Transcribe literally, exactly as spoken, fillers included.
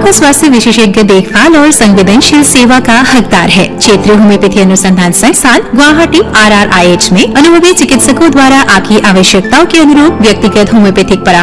आपका स्वास्थ्य विशेषज्ञ देखभाल और संवेदनशील सेवा का हकदार है। क्षेत्रीय होम्योपैथी अनुसंधान संस्थान Guwahati are are I H में अनुभवी चिकित्सकों द्वारा आपकी आवश्यकताओं के अनुरूप व्यक्तिगत होम्योपैथिक परामर्श